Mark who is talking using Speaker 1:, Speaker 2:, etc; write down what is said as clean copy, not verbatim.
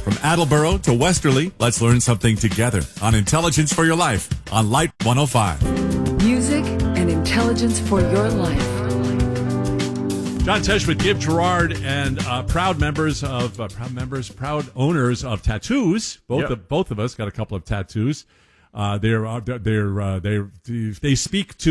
Speaker 1: From Attleboro to Westerly, let's learn something together on Intelligence for Your Life on Light 105.
Speaker 2: Music and intelligence for your life.
Speaker 3: John Tesh with Give Gerard and proud owners of tattoos. Both of us got a couple of tattoos. They speak to